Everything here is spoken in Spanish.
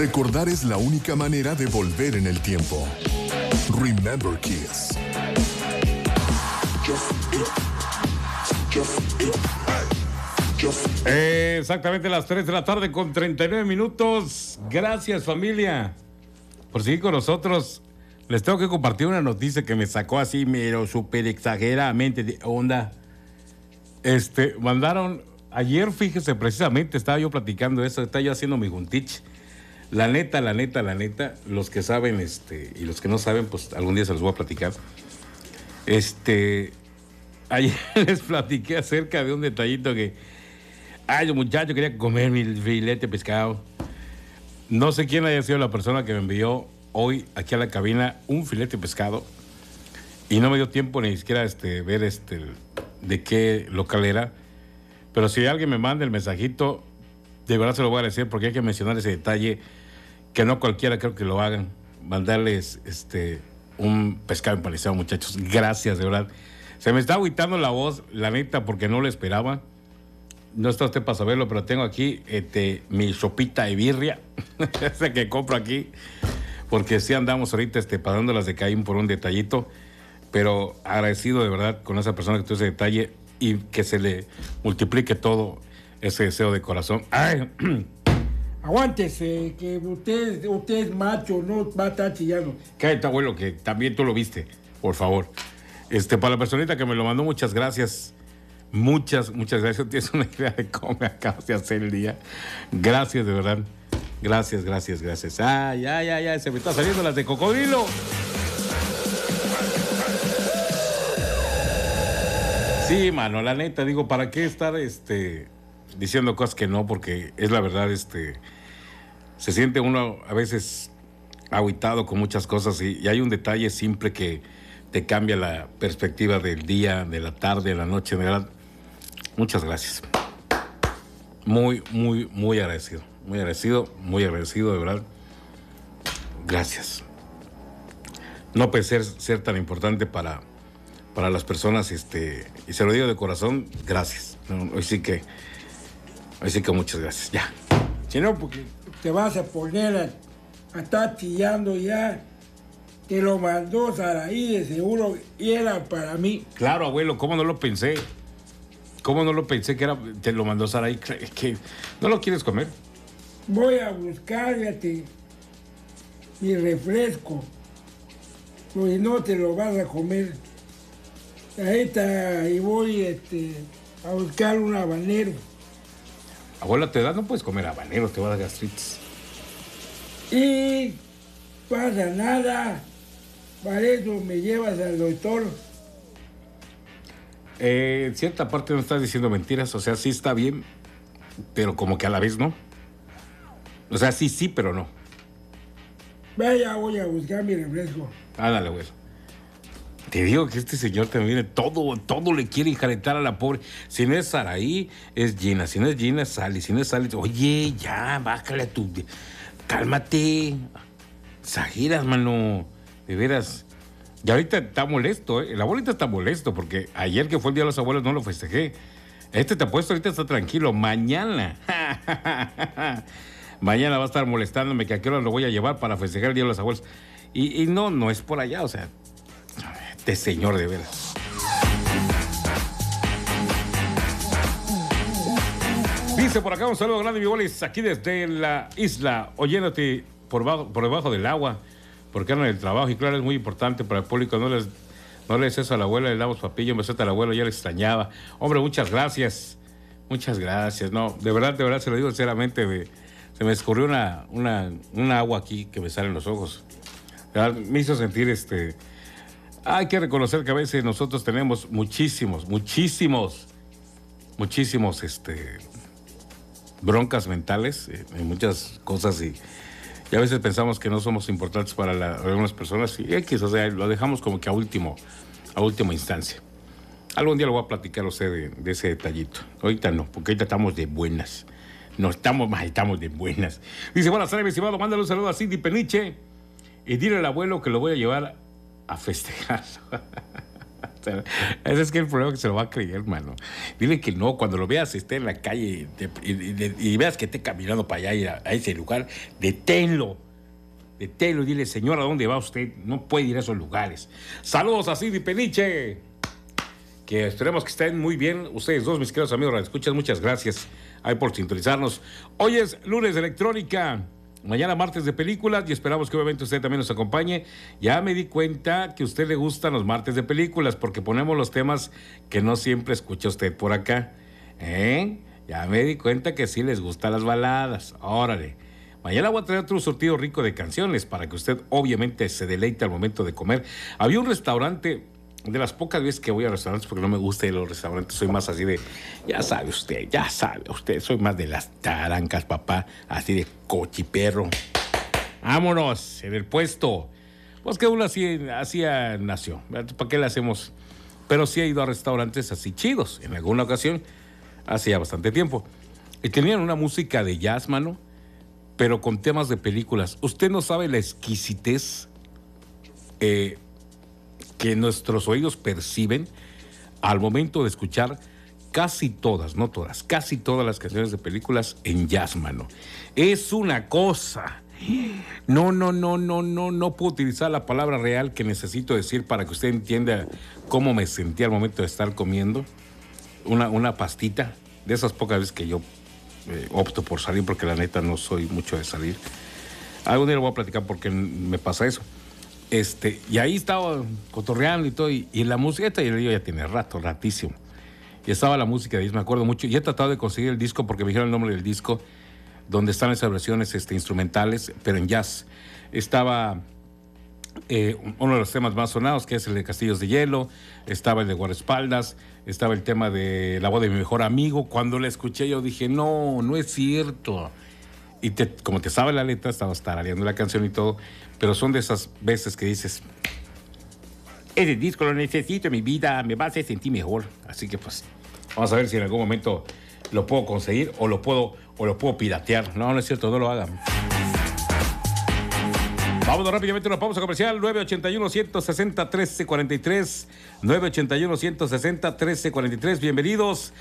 Recordar es la única manera de volver en el tiempo. Remember Kiss. Exactamente las 3 de la tarde con 39 minutos. Gracias, familia, por seguir con nosotros. Les tengo que compartir una noticia que me sacó así, pero súper exageradamente de onda. Mandaron, ayer, fíjese, precisamente, estaba yo platicando eso, estaba yo haciendo mi juntich. La neta, los que saben, y los que no saben, pues algún día se los voy a platicar. Ayer les platiqué acerca de un detallito que, yo muchacho quería comer mi filete de pescado. No sé quién haya sido la persona que me envió hoy aquí a la cabina un filete de pescado y no me dio tiempo ni siquiera ver de qué local era. Pero si alguien me manda el mensajito, de verdad se lo voy a agradecer, porque hay que mencionar ese detalle que no cualquiera creo que lo hagan. Mandarles un pescado empanizado, muchachos. Gracias, de verdad. Se me está agüitando la voz, la neta, porque no lo esperaba. No está usted para saberlo, pero tengo aquí mi sopita de birria, esa que compro aquí, porque sí andamos ahorita pasándolas de Caín por un detallito, pero agradecido de verdad con esa persona que tuvo ese detalle y que se le multiplique todo ese deseo de corazón. ¡Ay! Aguántese, que usted es macho, no va a estar chillando. Cállate, abuelo, que también tú lo viste, por favor. Para la personita que me lo mandó, muchas gracias. Muchas gracias. Tienes una idea de cómo me acabas de hacer el día. Gracias, de verdad. Gracias. Ya, se me está saliendo las de cocodrilo. Sí, mano, la neta, digo, ¿para qué estar diciendo cosas que no? Porque es la verdad, se siente uno a veces agüitado con muchas cosas y hay un detalle simple que te cambia la perspectiva del día, de la tarde, de la noche, de verdad. Muchas gracias. Muy agradecido. Muy agradecido, de verdad. Gracias. No pensé ser tan importante para las personas, y se lo digo de corazón, gracias. Hoy sí que muchas gracias. Ya. Si no, porque te vas a poner a estar chillando ya. Te lo mandó Saraí, de seguro, y era para mí. Claro, abuelo, ¿cómo no lo pensé? Que te lo mandó Saraí? ¿Que no lo quieres comer? Voy a buscar, fíjate, mi refresco. Pues no te lo vas a comer. Ahí está, y voy a buscar un habanero. Abuela, no puedes comer habanero, te va a dar gastritis. Y pasa nada. Para eso me llevas al doctor. En cierta parte no estás diciendo mentiras, o sea, sí está bien, pero como que a la vez no. O sea, sí, pero no. Vaya, voy a buscar mi refresco. Ándale, güey. Te digo que este señor también todo le quiere enjaretar a la pobre. Si no es Saraí, es Gina. Si no es Gina, es Sally. Si no es Sally, oye, ya, bájale a tu... Cálmate. Exageras, mano. De veras. Y ahorita está molesto, ¿eh? El abuelito está molesto porque ayer que fue el Día de los Abuelos no lo festejé. Te apuesto, ahorita está tranquilo. Mañana. Mañana va a estar molestándome que a qué hora lo voy a llevar para festejar el Día de los Abuelos. Y no es por allá, o sea... Este señor, de veras. Dice por acá un saludo grande, mi bolis, aquí desde la isla, oyéndote por debajo del agua, porque andan en el trabajo. Y claro, es muy importante para el público. No les eso a la abuela, le damos papillo, un besote al abuelo, ya le extrañaba. Hombre, muchas gracias. No, de verdad, se lo digo sinceramente. Se me escurrió una agua aquí que me sale en los ojos. Me hizo sentir Hay que reconocer que a veces nosotros tenemos muchísimos broncas mentales en muchas cosas y a veces pensamos que no somos importantes para algunas personas y o sea, lo dejamos como que a última instancia. Algún día lo voy a platicar a usted de ese detallito. Ahorita no, porque ahorita estamos de buenas. Estamos de buenas. Dice, buenas tardes, mi estimado, mándale un saludo a Cindy Peniche y dile al abuelo que lo voy a llevar a festejar. Ese es que el problema es que se lo va a creer, hermano. Dile que no, cuando lo veas esté en la calle y veas que esté caminando para allá a ese lugar, deténlo. Deténlo y dile, señor, ¿a dónde va usted? No puede ir a esos lugares. Saludos a Cindy Peniche. Que esperemos que estén muy bien. Ustedes dos, mis queridos amigos, escuchas, muchas gracias ahí por sintonizarnos. Hoy es lunes de electrónica. Mañana martes de películas y esperamos que obviamente usted también nos acompañe. Ya me di cuenta que a usted le gustan los martes de películas porque ponemos los temas que no siempre escucha usted por acá. Ya me di cuenta que sí les gustan las baladas. Órale. Mañana voy a traer otro surtido rico de canciones para que usted obviamente se deleite al momento de comer. Había un restaurante, de las pocas veces que voy a restaurantes porque no me gusta ir a los restaurantes, soy más así de, ya sabe usted, soy más de las tarancas, papá, así de cochiperro. Vámonos, en el puesto. Pues que uno así nació, ¿para qué le hacemos? Pero sí he ido a restaurantes así chidos, en alguna ocasión, hace ya bastante tiempo. Y tenían una música de jazz, mano, pero con temas de películas. Usted no sabe la exquisitez que nuestros oídos perciben al momento de escuchar casi todas, no todas, casi todas las canciones de películas en jazz, mano. Es una cosa. No puedo utilizar la palabra real que necesito decir para que usted entienda cómo me sentí al momento de estar comiendo una pastita. De esas pocas veces que yo opto por salir, porque la neta no soy mucho de salir. Algún día le voy a platicar por qué me pasa eso. Y ahí estaba cotorreando y todo, y la música, esta yo ya tiene ratísimo. Y estaba la música de ahí, me acuerdo mucho. Y he tratado de conseguir el disco porque me dijeron el nombre del disco, donde están esas versiones instrumentales, pero en jazz. Estaba uno de los temas más sonados, que es el de Castillos de Hielo, estaba el de Guardaespaldas, estaba el tema de La voz de mi mejor amigo. Cuando la escuché yo dije, no es cierto. Y como te sabe la letra, estabas tarareando la canción y todo, pero son de esas veces que dices, ese disco lo necesito en mi vida, me va a hacer sentir mejor. Así que pues, vamos a ver si en algún momento lo puedo conseguir o lo puedo piratear. No es cierto, no lo hagan. Vámonos rápidamente a una pausa comercial. 981-160-1343. 981-160-1343. Bienvenidos.